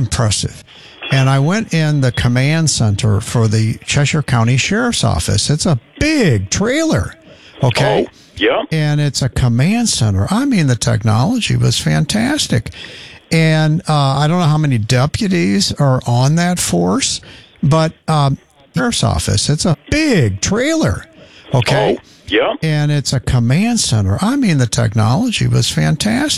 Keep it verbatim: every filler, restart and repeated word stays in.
impressive. And I went in the command center for the Cheshire County Sheriff's Office. It's a big trailer, okay? Oh, yeah. And it's a command center. I mean, the technology was fantastic. And uh, I don't know how many deputies are on that force, but um, Sheriff's Office, it's a big trailer, okay? Oh, yeah. And it's a command center. I mean, the technology was fantastic.